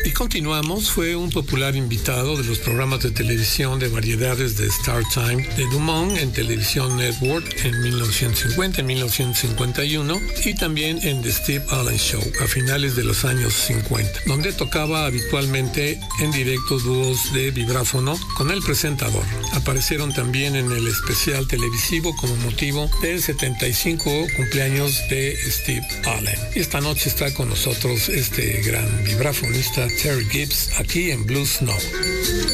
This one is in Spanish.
Y continuamos, fue un popular invitado de los programas de televisión de variedades de Star Time de Dumont en Television Network en 1950, en 1951 y también en The Steve Allen Show a finales de los años 50, donde tocaba habitualmente en directo dúos de vibráfono con el presentador. Aparecieron también en el especial televisivo como motivo del 75 cumpleaños de Steve Allen. Y esta noche está con nosotros este gran vibráfonista Terry Gibbs aquí en Blue Snow.